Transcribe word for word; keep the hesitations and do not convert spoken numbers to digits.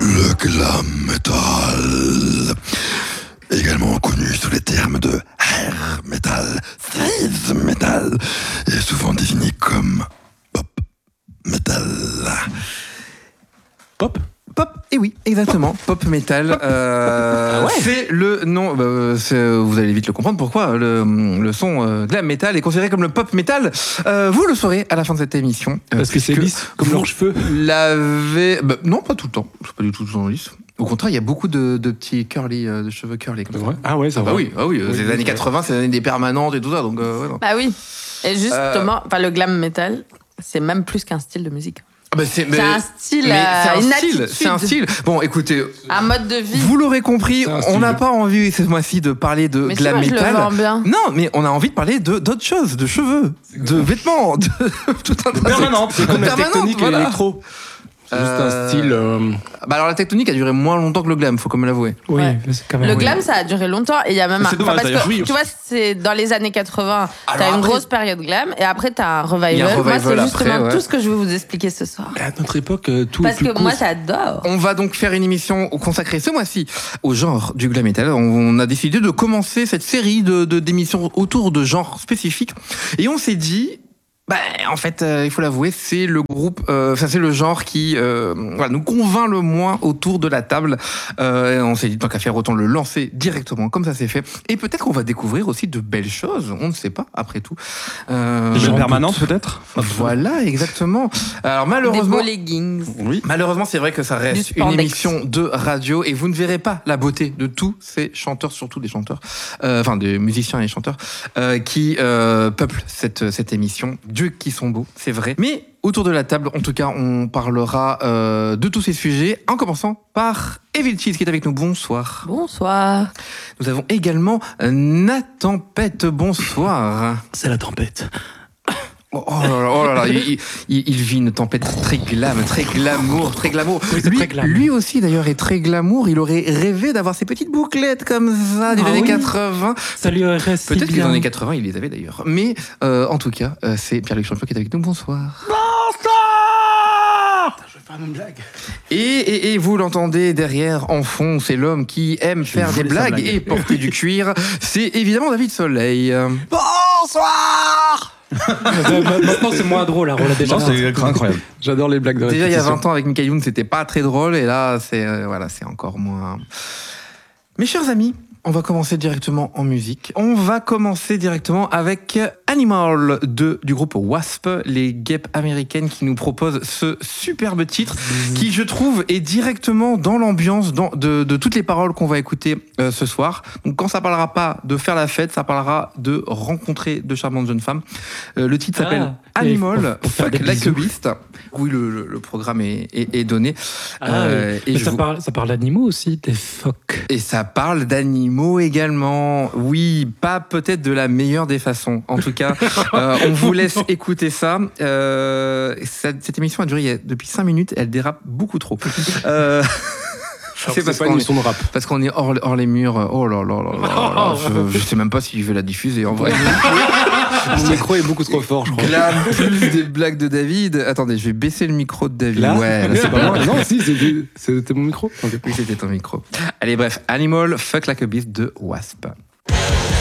Le glam metal, également connu sous les termes de hair metal, thrash metal, est souvent défini comme pop metal. Pop Pop, et eh oui, exactement, pop metal. Euh, ah ouais. C'est le nom, bah, c'est, vous allez vite le comprendre pourquoi le, le son euh, glam metal est considéré comme le pop metal. Euh, vous le saurez à la fin de cette émission. Euh, Parce que c'est lisse, comme leurs cheveux. L'avez, bah, non, pas tout le temps. C'est pas du tout tout lisse. Au contraire, il y a beaucoup de, de petits curly, euh, de cheveux curly comme ça. Ah ouais, ça ah va. Bah oui, ah oui, oui c'est les oui, années ouais. quatre-vingts, c'est les années des permanentes et tout ça. Donc, euh, ouais, non. Bah oui. Et justement, enfin, le glam metal, c'est même plus qu'un style de musique. Ah bah c'est, mais, C'est un style, mais euh, c'est un une style, attitude. c'est un style. Bon, écoutez, Un mode de vie. vous l'aurez compris, C'est un on style. n'a pas envie ce mois-ci de parler de Mais tu glam vois, je le metal. vends bien. Non, mais on a envie de parler de d'autres choses, de cheveux, de vêtements, de tout un tas de Permanente, c'est comme la Permanente, tectonique voilà. et l'électro. C'est juste Euh, un style. euh, Bah alors la tectonique a duré moins longtemps que le glam, faut quand même l'avouer. Oui, Ouais. c'est quand même. Le oui. glam, ça a duré longtemps et il y a même C'est un. dommage, parce d'ailleurs, que, oui. tu vois, c'est dans les années quatre-vingts, Alors t'as une après- grosse période glam et après t'as un revival. Il y a un Moi, revival c'est justement après, ouais. tout ce que je veux vous expliquer ce soir. À notre époque, euh, tout est Parce plus que moi, court. j'adore. On va donc faire une émission consacrée ce mois-ci au genre du glam metal. On a décidé de commencer cette série de, de d'émissions autour de genres spécifiques et on s'est dit. Bah, en fait, euh, il faut l'avouer, c'est le groupe, euh, ça c'est le genre qui euh, voilà, nous convainc le moins autour de la table. Euh, et on s'est dit tant qu'à faire, autant le lancer directement, comme ça c'est fait. Et peut-être qu'on va découvrir aussi de belles choses. On ne sait pas, après tout. Euh, Des jeux on permanentes peut-être. doute. Voilà, exactement. Alors Des malheureusement. beaux leggings. Oui. Malheureusement, c'est vrai que ça reste Du une spandex. émission de radio et vous ne verrez pas la beauté de tous ces chanteurs, surtout des chanteurs, euh, enfin des musiciens et chanteurs, euh, qui euh, peuplent cette, cette émission. Dieu qui sont beaux, c'est vrai. Mais autour de la table, en tout cas, on parlera euh, de tous ces sujets, en commençant par Evil Cheese qui est avec nous. Bonsoir. Bonsoir. Nous avons également euh, Nathan Pette. Bonsoir. C'est la tempête. Oh, oh là là, oh là là, il, il, il vit une tempête très glam, très glamour, très glamour. Oui, c'est lui, très glam. lui aussi d'ailleurs est très glamour. Il aurait rêvé d'avoir ces petites bouclettes comme ça des Ah années oui. quatre-vingts. Ça lui aurait resté Peut-être que bien. dans les années quatre-vingts, il les avait d'ailleurs. Mais euh, en tout cas, euh, c'est Pierre-Luc Champion qui est avec nous. Bonsoir. Bonsoir. Je vais faire une blague. Et, et, et vous l'entendez derrière, en fond, c'est l'homme qui aime faire des voulais sa blagues, blague. et porter du cuir. C'est évidemment David Soleil. Bonsoir. Maintenant, c'est moins drôle. Alors, on l'a déjà Non, c'est incroyable. J'adore les blagues de Déjà, il y a répétition. vingt ans, avec Michael Youn, c'était pas très drôle. Et là, c'est euh, voilà, c'est encore moins. Mes chers amis, on va commencer directement en musique. On va commencer directement avec Animal de, du groupe Wasp, les guêpes américaines qui nous proposent ce superbe titre qui, je trouve, est directement dans l'ambiance dans, de, de toutes les paroles qu'on va écouter euh, ce soir. Donc, quand ça parlera pas de faire la fête, ça parlera de rencontrer de charmantes jeunes femmes. Euh, le titre s'appelle Ah, Animal, pour- pour faire Fuck des Like a bisous. Beast. Oui, le, le, le programme est, est, est donné. Ah, Euh, oui. et Mais je ça, vous- parle, ça parle d'animaux aussi, des phoques. Et ça parle d'animaux également. Oui, pas peut-être de la meilleure des façons. En tout cas, euh, on vous laisse écouter ça. Euh, cette, cette émission a duré il y a- depuis cinq minutes. Elle dérape beaucoup trop. Euh, C'est parce pas qu'on une est, émission de rap. parce qu'on est hors, hors les murs. Oh là là là là là. Je, je sais même pas si je vais la diffuser en vrai. Mon micro est beaucoup trop fort, je crois. Glam plus des blagues de David. Attendez, je vais baisser le micro de David. Là, ouais, là, c'est pas moi. Non, si, c'était- c'était mon micro. Ok. Oui, c'était ton micro. Allez, bref, Animal, Fuck Like a Beast de Wasp.